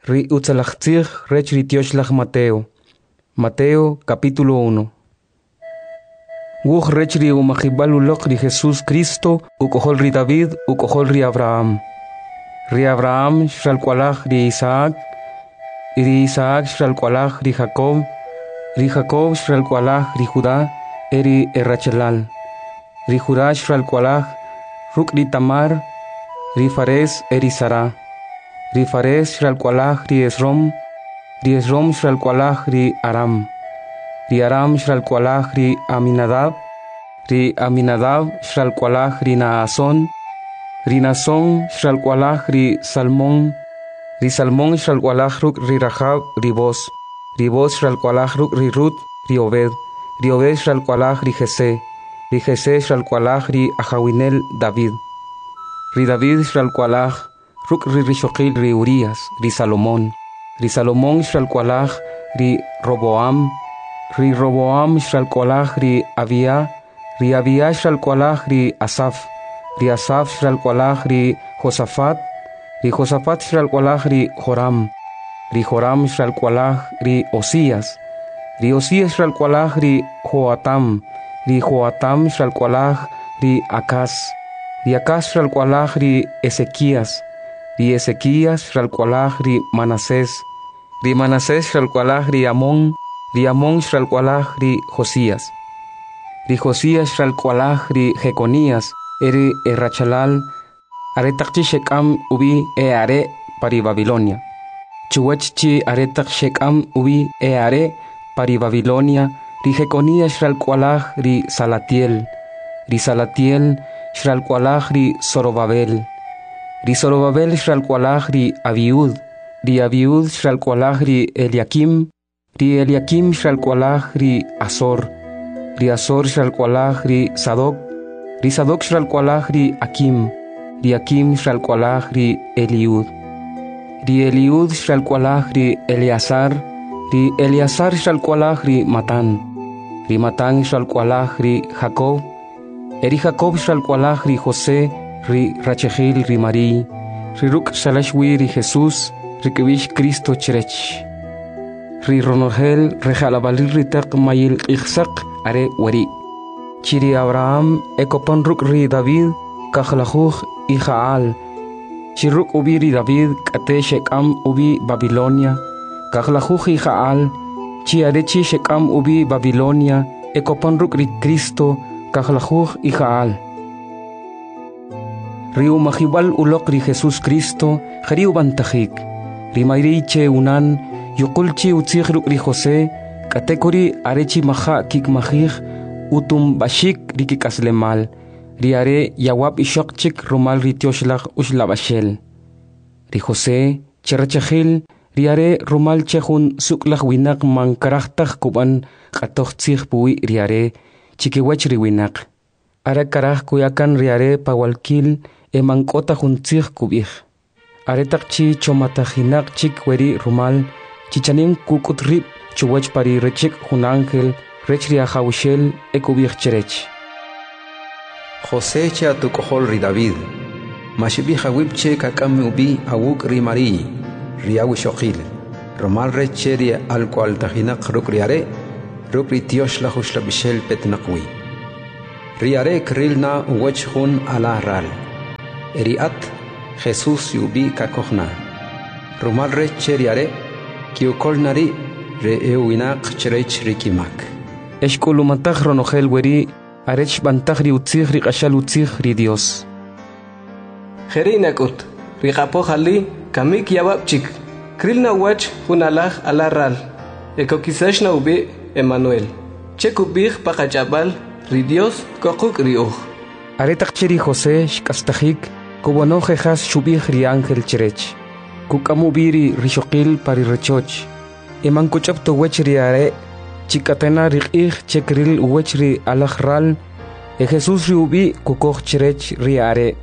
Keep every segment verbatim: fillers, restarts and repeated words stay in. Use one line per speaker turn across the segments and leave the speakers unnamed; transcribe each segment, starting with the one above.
Ri utzalachtzig rech ritioshlag Mateo. Mateo capítulo uno. Wuch rech ri umachibal ri Jesús Cristo, ukohol ri David, ukohol ri Abraham. Ri Abraham shralkwalach ri Isaac, ri Isaac shralkwalach ri Jacob, ri Jacob shralkwalach ri Judá, eri Errachelal. Ri Judá shralkwalach ruk ri Tamar, ri Fares eri Sara. Ri Fares shralkwalach ri Esrom, ri Esrom shralkwalach ri Aram. Ri Aram shralkwalach ri Aminadab, ri Aminadab shralkwalach ri Naason, ri Nason shralkwalach ri Salmón, ri Salmón shralkwalach ruk ri Rahab ri Boz, ri Boz shralkwalach ruk ri Rut ri Obed, ri Obed shralkwalach ri Jesé, ri Jesé shralkwalach ri Ahawinel David, ri David shralkwalach ruk ri Rishoqil ri Urias, ri Salomón, ri Salomón shralkwalach ri Roboam, ri Roboam shralkwalach ri Abia, ri Abia shralkwalach ri Asaf, ri Asaf shralkwalach ri Josafat, ri Josafat shralkwalach ri Joram, ri Joram shralkwalach ri Osías, ri Osías shralkwalach ri Joatam, ri Joatam shralkwalach ri Acaz, ri Acaz shralkwalach ri Ezequías, ri Ezequías shralkwalach ri Manasés, ri Manasés shralkwalach ri Amón, ri Amón shralkwalach ri Josías, ri Josías shralkwalach ri Jeconías, eri Errachalal, aretachchi shekam ubi e are pari Babilonia. Chuwechchi aretach shekam ubi e are pari Babilonia, ri Jeconías shralkwalach ri Salatiel, ri Salatiel shralkwalach ri Zorobabel, ri Zorobabel shralkwalach ri Abiud, ri Abiud shralkwalach ri Eliakim, ri Eliakim shralkwalach ri Azor, ri Azor shralkwalach ri Sadoc, ri Sadoc shralkwalach ri Akim, ri Akim shralkwalach ri Eliud, ri Eliud shralkwalach ri Eleazar, ri Eleazar shralkwalach ri Matán, ri Matán shralkwalach ri Jacob, eri Jacob shralkwalach ri José, ri Rachegil ri Marí, ri ruk shalashwi ri Jesús, ri kibish Cristo cherech, ri Ronorgel rejalabalil ri taq mayil ikhsaq are wari. Chiri Abraham ekopan ruk ri David kakhlajuj Ijaal, chiruk ubi ri David kate shekam ubi Babilonia, kakhlajuj Ijaal, chi arechi shekam ubi Babilonia, ekopan ruk ri Cristo kakhlajuj Ijaal. Riu mahibal ulok ri Jesús Cristo, jariu bantajik, ri mayriche unan, yukulchi utzig ruk ri José, katekori arechi maha kik mahig, utum bashik ri kikaslemal, ri are yawab ishokchik rumal ri tioshlach ushlabashel. Ri José, cherachahil, ri are rumal chehun suklach winak man karachtach kuban katochtzig pui ri are, chikiwech ri winak. Ara karach kuyakan ri are pawalkil, e mankota juntzig kubij. Aretak chi chomatajinak chik weri rumal, chichanim kukutrip chuwech pari rechik jun ángel, rech ri ajawishel e kubij cherech.
José cha tu kohol ri David, mashibi hawibche kakam ubi awuk ri Marí, ri awishoqil, rumal reche ri alkual tajinak ruk ri are, ruk ri tiosh la hushlabishel petnakwi. Ri are krilna uwech jun ala ral. Eriat Jesús yubi kakohna. Rumal reche riare, kiukol nari re euinak cherech rikimak.
Eshkulumatach ronogel weri, arech bantach ri utzig ri kashal utzig ri Dios.
Jerinakut, ri kapohali, kamik yababchik, krilna wach hunalach alaral, ekokisashna ubi Emmanuel. Chekubig pakachabal, ri Dios kokuk ri uj.
Aretach cheri José shkastajik, kubono jejas shubih ri ángel cherech, kukamubiri rishoqil pari rechoch, eman kuchap to wech ri are, chikatena rikih chekril wech ri alajral, e Jesús ri ubi kukoch cherech ri are.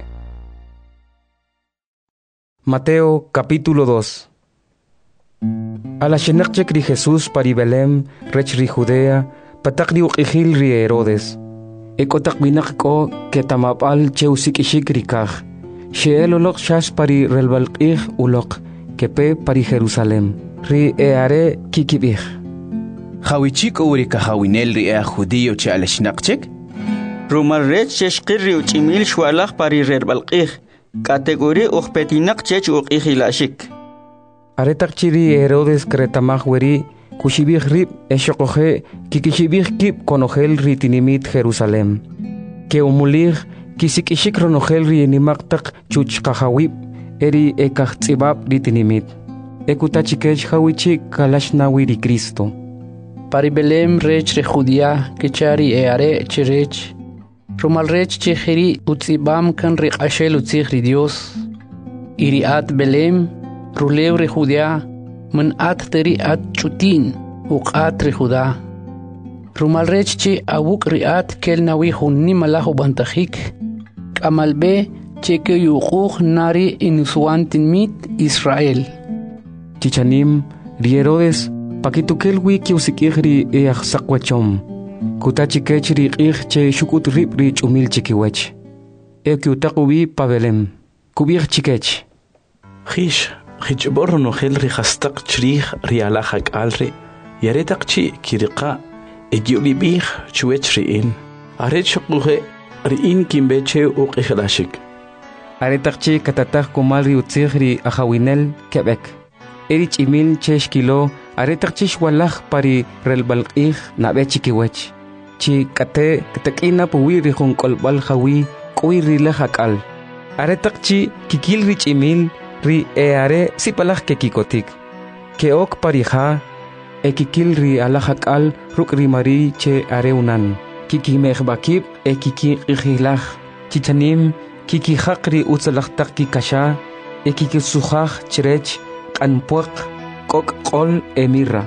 Mateo capítulo dos. Ala shenakchek ri Jesús pari Belém, rech ri Judea, patak ri uqihil ri Herodes, ekotak winak ko ketamapal cheusik ishik ri kaj, Sheel ulok shas pari relbalqih ulok, kepe pari Jerusalem. Ri eare kikibih.
Hawichik uri ka hawinel ri ea judío che aleshnaqchik?
Rumal rech cheshqirri uchimil shwalaq pari rerbalqih. Categoría uqpetinaq chech uqihilashik.
Aretak chiri Herodes kretamaj weri kushibih rib eshokoje kikishibih kip konogel ritinimit Jerusalem. Que umulig kisikishik ronogel rienimaktak chuchkahawib eri ekachtzibab ritinimit. Ekutachikech hawichik kalashnawiri Cristo.
Pari Belem rech re Judía kichari eare chirech. Rumal rech chihiri utzibam kan ri qashel utzihri Dios. Iriat Belem ruleu re Judía man at teri at chutin uqat re Judá. Rumal rech chi awuk riat kel nawi hunni malahu bantajik. Kamalbe cheke yuquq nari inusuantin mit Israel.
Chichanim ri Herodes pakitukel wiki usikihri e axsakwachom. Kutachikech ri qih che shukut rib ri chumil chikiwech. E kiutaqubi Pabelem. Kubih chikech.
Khish, khichbor no khel ri khastaq chrih ri alahak alri. Yaretak chi kiriqa egiubi bih chuech ri in. Aret shuquhe ri in kimbeche uqihladashik.
Aretak chi katataj kumal ri utzih ri ahawinel Quebec. Erich imil chesh kilo aretak chi shwalaj pari relbalqih nabe chikiwech. Chi kate katakina puwi ri junkolbal hawi kuwi ri lehakal. Aretak chi kikil rich imil ri eare sipalaj kekikotik. Keok parija e kikil ri alahakal ruk ri mari che areunan. Kiki mehbakib e kiki qihilaj. Chichanim kiki haqri utzalajtak kikasha e kiki sujaj chirech anpuak kok qol emirra.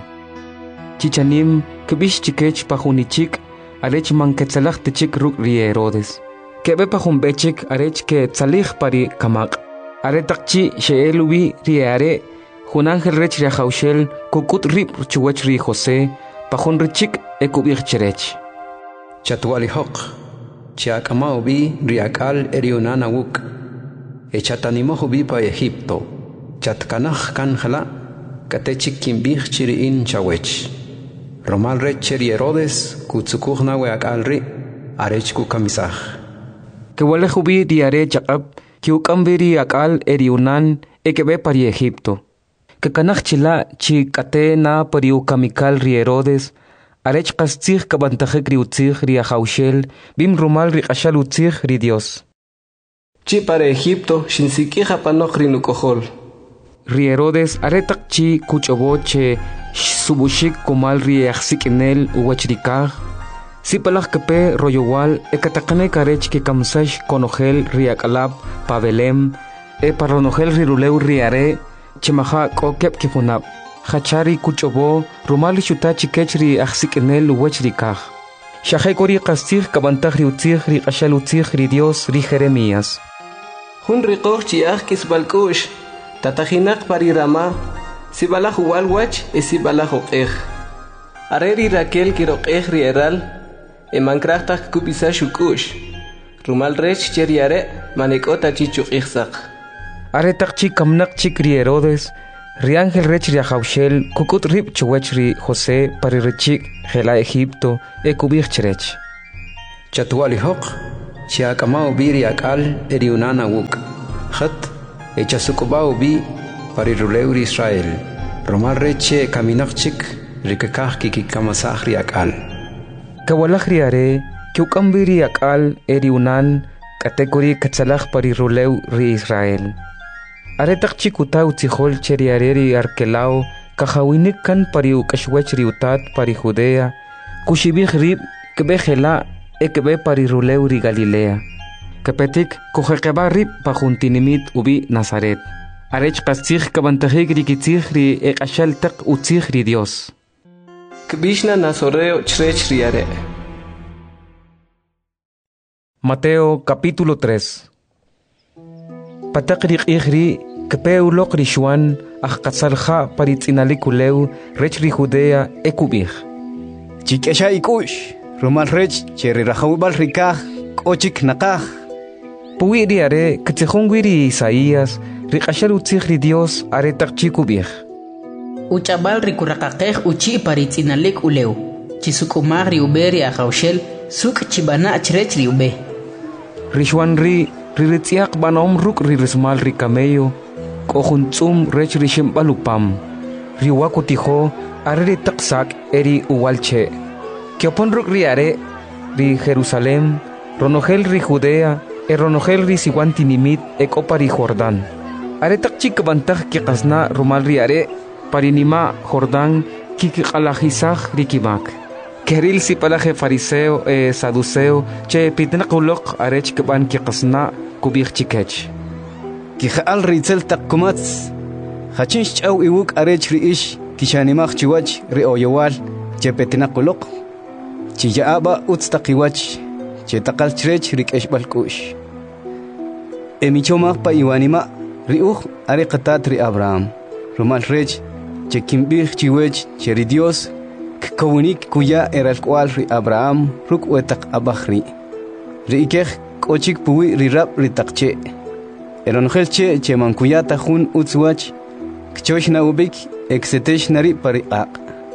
Chichanim kibish chikech pajunichik arech manketsalaj tichik ruk ri Herodes. Kebe pajumbechik arech ke tzalij pari kamak. Aretakchi sheelubi ri are junangel rech ri haushel kukut rib chuwech ri José pajun richik ekubich cherech.
Chatualihoq chiakamao bi riakal eriunana wuk. Echatanimojo bi pa Egipto. Chatkanaj kanjala katechik kimbih chiriin chawech. Romal rech cheri Herodes kutsukuj nawe akalri arech kukamisaj.
Kewale hubi diare chakab kiukambiri akal eriunan ekebe pari Egipto. Kekanaj chila chi kate na pari ukamikal ri Herodes arech kastzig kabantajek ri utzig ri ahaushel bim rumal ri qashal utzig ri Dios.
Chi para Egipto shinsikija panoj ri nukojol.
Ri Herodes aretak chi kuchoboche subushik kumal ri axsikinel uwachrikaj. Sipalaj kepe royowal ekatakane karech ke kamsash konogel ri akalab Pabelem e paronogel ri ruleu ri are chimaja kokep kifunab. Hachari kuchobo rumali shutachi kech ri axsikinel uwachrikaj. Shahekori kastig kabantaj ri utzig ri qashal utzig ri Dios ri Jeremías.
Hun riqoj chiaj kisbalkush. Tatajinak pari Rama, sibalaj walwach e sibalaj oqej. Areri Raquel kiroqej rieral, e mankrachtak kupisa shukush. Rumal rech cheriare manekota chichuqijsaq.
Aretak chi kamnak chik ri Herodes, ri ángel rech ri ahaushel kukut rib chuwech ri José pari richik gela Egipto e kubij cherech.
Chatualihoq chiakamao bi riakal eriunana wuk. Khat echasukubao bi pari ruleur Israel. Romal reche kaminakchik rikakaj kikikamasaj riakal.
Kawalaj riare kiukambiri akal eriunan katekori katsalaj pari ruleu ri Israel. Aretak chikuta utzijol cheriare ri arkelao kajawinik kan pari ukashwech ri utat pari Judea kushibij rib kebe gela e kebe pari ruleu ri Galilea. Kepetik kujekeba rib pajuntinimit ubi Nazaret. Arech kastzig kabantajik rikitzig ri eqashal tak utzig ri Dios.
Kbishna nazoreo chrech riare.
Mateo capítulo tres. Patak rik ihri kepeuloq rishuan ajkatsalja paritzinalikuleu rech ri Judea ekubij.
Chikesha ikush Romal rech cheri rajawibal rikaj kochik nakaj.
Puwi riare katzejongwiri Isaías riqashal utzig ri Dios aretaq chikubij.
Uchabal rikuraqaqej uchi paritzinalik uleu. Chisukumag ri uberi ajaushel suk chibana chrech ri ube.
Rishwan ri riritziaq banom ruk rirismal ri camello. Kohuntzum rech rishimbalupam. Riwakutijo arri taqsak eri uwalche. Kiopon ruk ri are ri Jerusalem. Ronogel ri Judea. E ronogel ri siwantinimit e kopari Jordán. Are tak chikbantaj kiqasna rumal ri are. Parinima Jordán kikiqalajisaj ri kimak. Keril si palaje fariseo e saduceo che pitnaqulok arech kban kiqasna kubij chikech.
Kijaal ritzel takkumats. Hachinch chaw iwuk arech ri ish kishanimaj chiwach ri oyowal che pitnaqulok. Chiyaaba utstaqiwach che taqal chrech ri keshbalkush. Emichomaj pa iwanima ri uj are qatat ri Abraham. Rumal rech che kimbij chiwech che ri Dios kawunik kuya eral kwal ri Abraham ruk wetak abahri. Ri ikej kochik puwi ri rab ri takche. Eronogel che che mankuyata jun utzwach kchosh na ubik exetesh nari pariaq.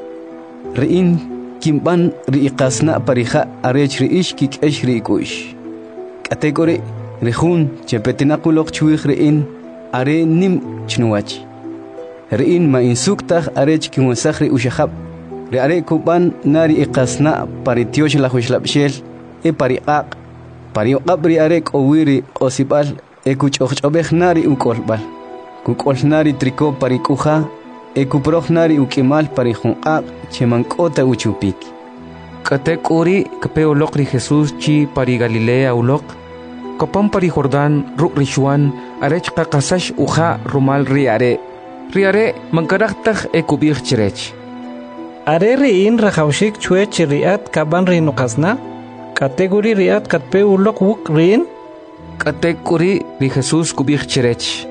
Ri in kimban ri iqasna parija arech ri ish kikesh ri ikush. Kategori ri jun che petinakulok chwij ri in are nim chnuwach. Ri in ma insuktaj arech kiwasaj ri ushahab. Ri are kuban nari iqasna paritiosh la hushlabshel e pariaq. Pariqab ri are kowiri osibal e kuchojobej nari ukolbal. Kukol nari triko parikuja e kuproj nari ukimal parijunqaq chemankota uchupik.
Katek uri kapeo lok ri Jesús chi pari Galilea ulok. Kopam pari Jordán ruk rishuan arech qaqasash uja rumal ri are. Ri are mankarajtaj e kubij chirech.
Are riin rajawshik chwech riat kaban rinuqasna. Kategori riat katpe ulok wuk rin.
Kategori ri Jesús kubij chirech.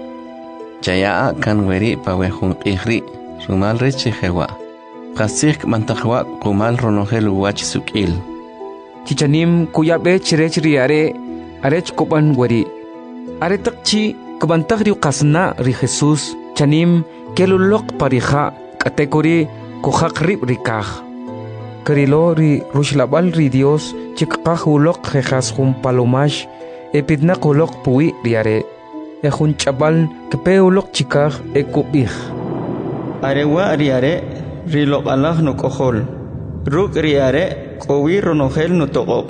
Chaya kan weri pawehun qihri rumal rechi jewa. Qasik mantajwa kumal ronogel wach sukil.
Chichanim kuyabe chirech ri are arech kuban weri. Are takchi kubantaj ri qasna ri Jesús chanim kelulok parija kategori kujaq rib rikaj. Karilo ri rushlabal ri Dios chikqaj ulok jejas jun palomash epidnaq ulok puwi ri are. E jun chabal kepe ulok chikaj e kubij.
Arewa ri are ri lobalaj no kohol. Ruk ri are kowi ronogel no toqob.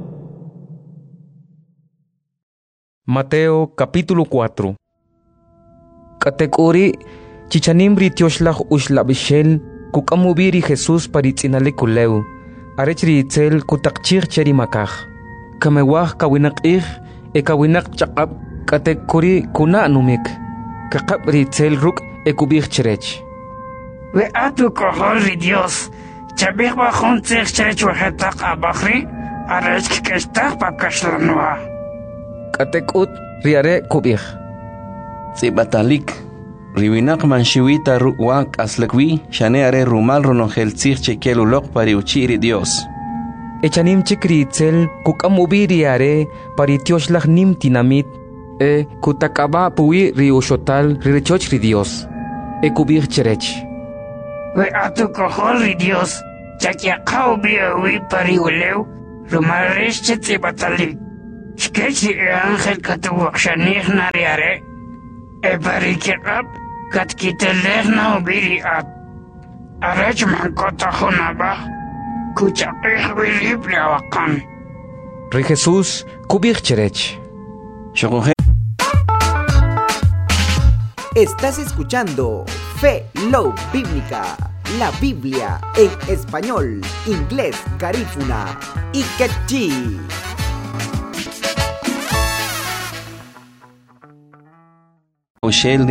Mateo capítulo cuatro. Kategori chichanim ri tioshlaj ushlabishel kukamubiri Jesús paritzinale kuleu. Arech ri itzel kutakchir cheri makaj. Kamewaj kawinaqij e kawinaq chaqab kategori kuna numik. Kakab ri itzel ruk e kubij chirech.
Ve atu kohol ri Dios. Chabij bajun tzig chirech wajetaq abajri. Arech kikestaj pakashlanua.
Katekut ri are kubij.
Zibatalik. Riwinak manshiwita ruwak aslakwi shane are rumal ronogel tzig chekel ulok pari uchiri Dios.
Echanim chikri itzel kukamubiri are pari tioshlaj nim tinamit e kutakaba puwi ri ushotal ri rechoch ri Dios. E kubij cherech.
Ve atu kohol ri Dios. Chakiaqaw biawi pari uleu. Rumaresh chetzibatalik. Shkechi e ángel katuwak shanih nari are. E pari kirab kat kitelehna ubiri at. Arech mankota hunaba. Kuchaqih wirib lewakan.
Ri Jesús kubij cherech.
Estás escuchando Fe Love Bíblica, la Biblia en español, inglés, garífuna y quechí.
Oshel